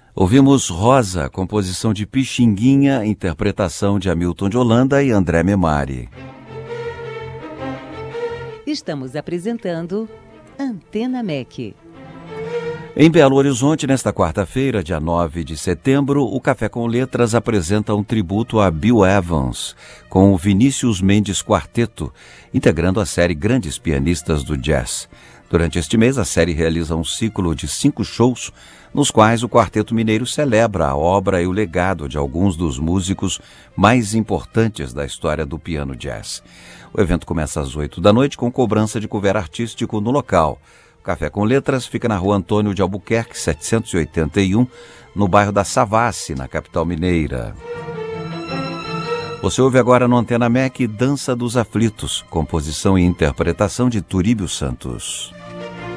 Ouvimos Rosa, composição de Pixinguinha, interpretação de Hamilton de Holanda e André Memari. Estamos apresentando Antena MEC. Em Belo Horizonte, nesta quarta-feira, dia 9 de setembro, o Café com Letras apresenta um tributo a Bill Evans, com o Vinícius Mendes Quarteto, integrando a série Grandes Pianistas do Jazz. Durante este mês, a série realiza um ciclo de 5 shows, nos quais o Quarteto Mineiro celebra a obra e o legado de alguns dos músicos mais importantes da história do piano jazz. O evento começa às 8 da noite com cobrança de cover artístico no local. O Café com Letras fica na Rua Antônio de Albuquerque, 781, no bairro da Savassi, na capital mineira. Você ouve agora no Antena MEC Dança dos Aflitos, composição e interpretação de Turíbio Santos.